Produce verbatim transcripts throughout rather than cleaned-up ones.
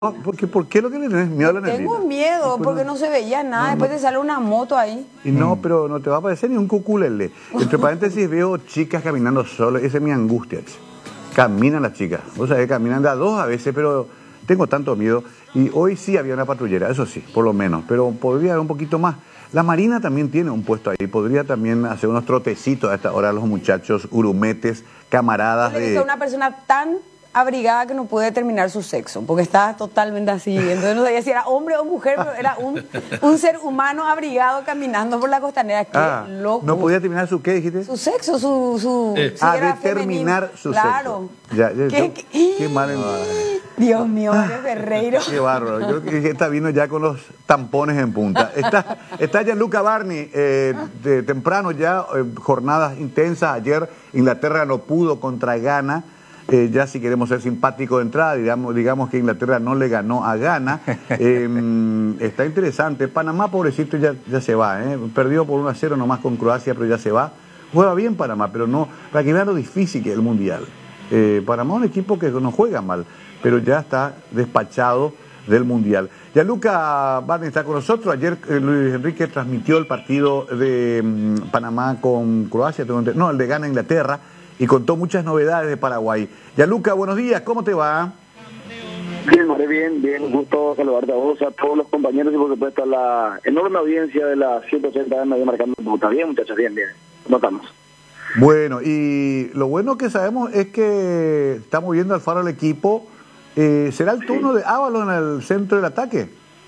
Porque, ¿por qué lo que le tenés miedo a la neblina? Tengo miedo, Después porque no, no se veía nada. no, Después no. te sale una moto ahí. Y no, pero no te va a aparecer ni un cuculele. Entre paréntesis veo chicas caminando solas. Esa es mi angustia. Caminan las chicas. O sea, caminan de a dos a veces, pero tengo tanto miedo. Y hoy sí había una patrullera, eso sí, por lo menos. Pero podría haber un poquito más. La Marina también tiene un puesto ahí. Podría también hacer unos trotecitos a esta hora los muchachos, urumetes, camaradas Yo le dije de... a una persona tan abrigada que no pude determinar su sexo, porque estaba totalmente así. Entonces no sabía si era hombre o mujer, pero era un, un ser humano abrigado caminando por la costanera. Qué Ah, loco. ¿no podía terminar su qué, dijiste? Su sexo, su... su Eh. Ah, era determinar femenino. su claro. sexo. Ya, ya, ¿Qué, yo- qué, qué mal en- Dios mío, Mario Ferreiro. Qué bárbaro. Yo creo que está vino ya con los tampones en punta. Está, está Gianluca Barni, eh, de temprano ya, eh, jornadas intensas. Ayer Inglaterra no pudo contra Ghana. Eh, ya si queremos ser simpáticos de entrada, digamos, digamos que Inglaterra no le ganó a Ghana. Eh, está interesante. Panamá, pobrecito, ya, ya se va. ¿eh? Perdió por uno a cero nomás con Croacia, pero ya se va. Juega bien Panamá, pero no, para que vean lo difícil que es el Mundial. Eh, Panamá es un equipo que no juega mal, pero ya está despachado del Mundial. Gianluca Barni está con nosotros. Ayer eh, Luis Enrique transmitió el partido de mm, Panamá con Croacia, tengo ente- no, el de Ghana Inglaterra, y contó muchas novedades de Paraguay. Gianluca, buenos días, ¿cómo te va? Bien, More, bien, bien, un gusto saludarte a vos, a todos los compañeros y por supuesto a la enorme audiencia de las ciento ochenta años de Marcando Puta. Bien, muchachos, bien, bien, ¿cómo estamos? Bueno, y lo bueno que sabemos es que está moviendo al faro el equipo. Eh, ¿Será el turno de Ábalos en el centro del ataque?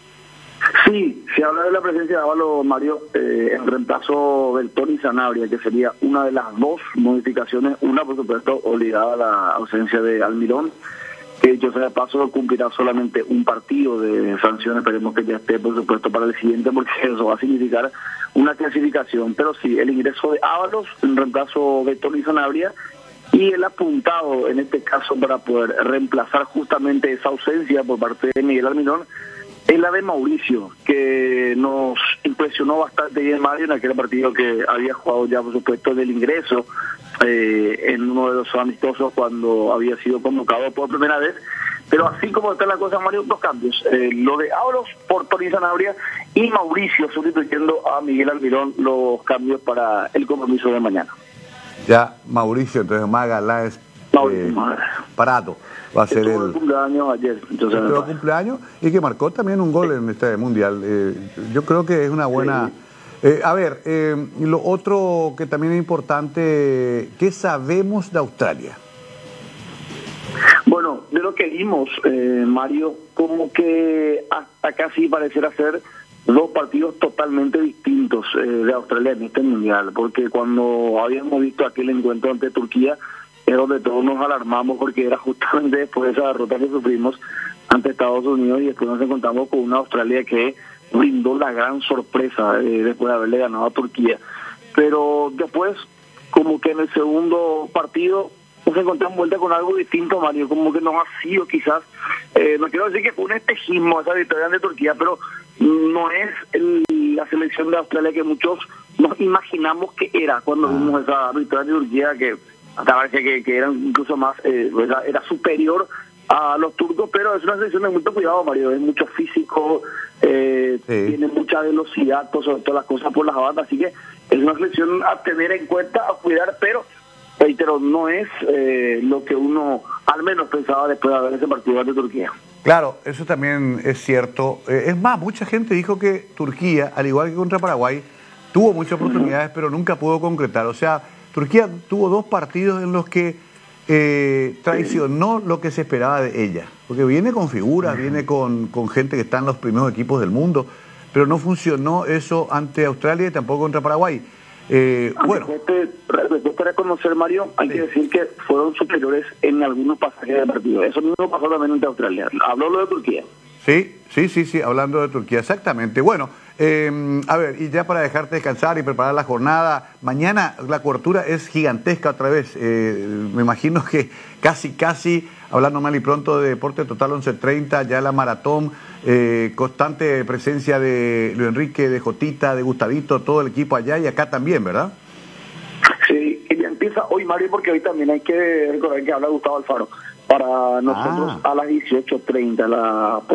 Sí, se habla de la presencia de Ávalo, Mario, eh, en reemplazo del Tony Sanabria, que sería una de las dos modificaciones, una por supuesto obligada a la ausencia de Almirón, que dicho sea de paso cumplirá solamente un partido de sanción, esperemos que ya esté por supuesto para el siguiente, porque eso va a significar una clasificación, pero sí, el ingreso de Ábalos en reemplazo de Tony Sanabria, y el apuntado en este caso para poder reemplazar justamente esa ausencia por parte de Miguel Almirón, es la de Mauricio, que nos impresionó bastante bien, Mario, en aquel partido que había jugado ya, por supuesto, del ingreso eh, en uno de los amistosos cuando había sido convocado por primera vez. Pero así como está la cosa, Mario, dos cambios. Eh, lo de Ábalos por Tony Sanabria y Mauricio sustituyendo a Miguel Almirón, los cambios para el compromiso de mañana. Ya Mauricio, entonces más Galáez Mauricio, eh, madre. Parato va a ser Estuvo el... de cumpleaños ayer. Entonces, Pero cumpleaños y que marcó también un gol en este mundial. Eh, yo creo que es una buena... Eh, a ver, eh, y lo otro que también es importante, ¿qué sabemos de Australia? Bueno, de lo que vimos, eh, Mario, como que hasta casi pareciera ser dos partidos totalmente distintos eh, de Australia en este mundial, porque cuando habíamos visto aquel encuentro ante Turquía, es donde todos nos alarmamos porque era justamente después de esa derrota que sufrimos ante Estados Unidos y después nos encontramos con una Australia que brindó la gran sorpresa eh, después de haberle ganado a Turquía. Pero después, como que en el segundo partido nos encontramos vuelta con algo distinto, Mario, como que nos ha sido quizás, eh, no quiero decir que fue un espejismo esa victoria de Turquía, pero no es el, la selección de Australia que muchos nos imaginamos que era cuando vimos esa victoria de Turquía, que hasta parece que, que era incluso más, eh, era, era superior a los turcos, pero es una selección de mucho cuidado, Mario, es mucho físico, eh, Sí. tiene mucha velocidad, todo, sobre todas las cosas por las bandas, así que es una selección a tener en cuenta, a cuidar, pero reitero, no es eh, lo que uno al menos pensaba después de ver ese partido de Turquía. Claro, eso también es cierto. Eh, es más, mucha gente dijo que Turquía, al igual que contra Paraguay, tuvo muchas oportunidades, pero nunca pudo concretar. O sea, Turquía tuvo dos partidos en los que eh, traicionó lo que se esperaba de ella. Porque viene con figuras, viene con, con gente que está en los primeros equipos del mundo, pero no funcionó eso ante Australia y tampoco contra Paraguay. Eh, bueno, Después de reconocer, Mario, hay Sí. que decir que fueron superiores en algunos pasajes del partido. Eso mismo pasó también ante Australia. Habló lo de Turquía. sí, sí, sí, sí, hablando de Turquía, exactamente. Bueno, eh, a ver, y ya para dejarte descansar y preparar la jornada, mañana la cobertura es gigantesca otra vez. Eh, me imagino que casi, casi, hablando mal y pronto de Deporte Total once treinta, ya la maratón, eh, constante presencia de Luis Enrique, de Jotita, de Gustavito, todo el equipo allá y acá también, ¿verdad? Sí, y ya empieza hoy, Mario, porque hoy también hay que recordar que habla Gustavo Alfaro. para nosotros Ah. a las dieciocho treinta la